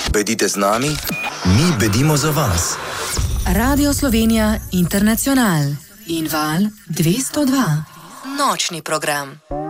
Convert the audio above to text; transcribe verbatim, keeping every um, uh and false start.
Bedite z nami, mi bedimo za vas. Radio Slovenija International in Val dvesto dva. Nočni program.